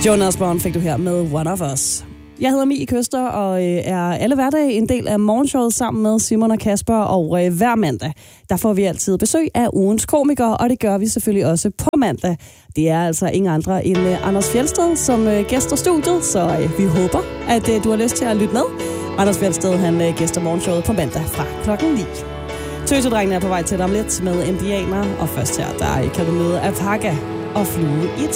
Jonas Brown fik du her med One of Us. Jeg hedder Mie Køster og er alle hverdage en del af morgenshowet sammen med Simon og Kasper, og hver mandag, der får vi altid besøg af ugens komikere, og det gør vi selvfølgelig også på mandag. Det er altså ingen andre end Anders Fjeldsted som gæster studiet, så vi håber, at du har lyst til at lytte med. Anders Fjeldsted, han gæster morgenshowet på mandag fra klokken 9. Tøsedrengene er på vej til dig om lidt med Indianer, og først her, der kan du møde Alpaca og Flue i et